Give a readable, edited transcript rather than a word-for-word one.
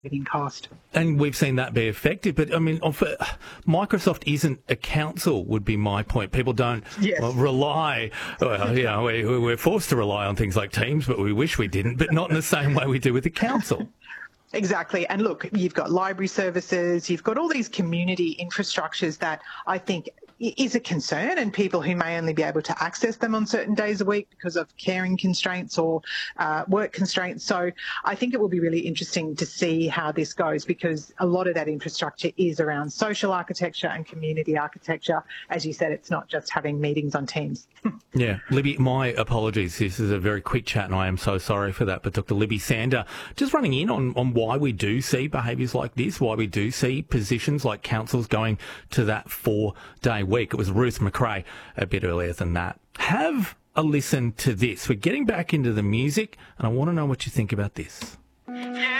living cost. And we've seen that be effective. But, I mean, Microsoft isn't a council, would be my point. People don't rely. Well, you know, we're forced to rely on things like Teams, but we wish we didn't, but not in the same way we do with the council. Exactly. And look, you've got library services, you've got all these community infrastructures that I think is a concern, and people who may only be able to access them on certain days a week because of caring constraints or work constraints. So I think it will be really interesting to see how this goes, because a lot of that infrastructure is around social architecture and community architecture. As you said, it's not just having meetings on Teams. Yeah. Libby, my apologies. This is a very quick chat and I am so sorry for that. But Dr. Libby Sander, just running in on why we do see behaviours like this, why we do see positions like councils going to that 4-day week. It was Ruth McRae a bit earlier than that. Have a listen to this. We're getting back into the music and I want to know what you think about this.